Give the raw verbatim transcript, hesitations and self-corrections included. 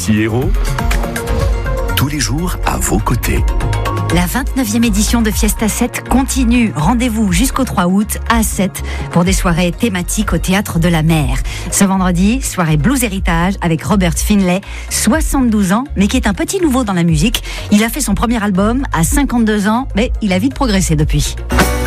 Ici Héros, tous les jours à vos côtés. La vingt-neuvième édition de Fiesta sept continue. Rendez-vous jusqu'au trois août à sept pour des soirées thématiques au Théâtre de la Mer. Ce vendredi, soirée Blues Héritage avec Robert Finlay, soixante-douze ans, mais qui est un petit nouveau dans la musique. Il a fait son premier album à cinquante-deux ans, mais il a vite progressé depuis.